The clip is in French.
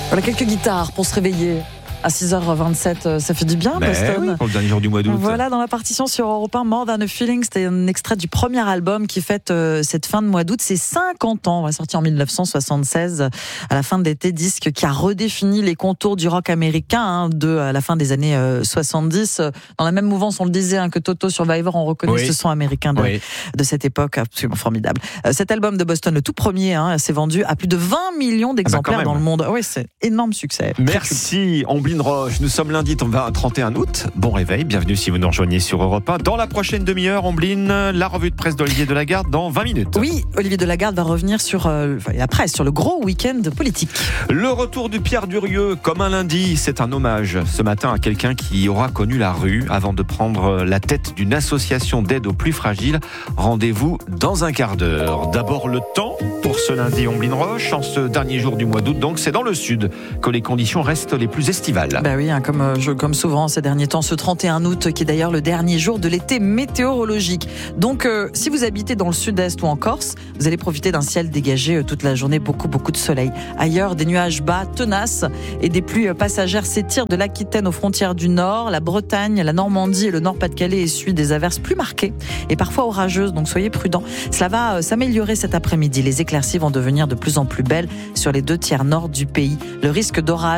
Voilà quelques guitares pour se réveiller. À 6h27, ça fait du bien, Boston. Oui, pour le dernier jour du mois d'août. Voilà, dans la partition sur Europe 1, More Than a Feeling, c'était un extrait du premier album qui fête cette fin de mois d'août. C'est 50 ans, sorti en 1976, à la fin de l'été, disque qui a redéfini les contours du rock américain à la fin des années 70. Dans la même mouvance, on le disait, que Toto Survivor, on reconnaît ce son américain de cette époque, absolument formidable. Cet album de Boston, le tout premier, s'est vendu à plus de 20 millions d'exemplaires dans le monde. Oui, c'est énorme succès. Merci, Omblin Roche. Nous sommes lundi 31 août. Bon réveil, bienvenue si vous nous rejoignez sur Europe 1. Dans la prochaine demi-heure, Omblin, la revue de presse d'Olivier Delagarde dans 20 minutes. Oui, Olivier Delagarde va revenir sur la presse, sur le gros week-end politique. Le retour du Pierre Durieux, comme un lundi, c'est un hommage ce matin à quelqu'un qui aura connu la rue avant de prendre la tête d'une association d'aide aux plus fragiles. Rendez-vous dans un quart d'heure. D'abord le temps pour ce lundi, Omblin Roche. En ce dernier jour du mois d'août, donc c'est dans le sud que les conditions restent les plus estivales. Bah oui, comme souvent ces derniers temps, ce 31 août qui est d'ailleurs le dernier jour de l'été météorologique. Donc si vous habitez dans le sud-est ou en Corse, vous allez profiter d'un ciel dégagé toute la journée, beaucoup de soleil. Ailleurs, des nuages bas tenaces et des pluies passagères s'étirent de l'Aquitaine aux frontières du nord. La Bretagne, la Normandie et le Nord-Pas-de-Calais essuient des averses plus marquées et parfois orageuses, donc soyez prudents. Cela va s'améliorer cet après-midi. Les éclaircies vont devenir de plus en plus belles sur les 2 tiers nord du pays. Le risque d'orage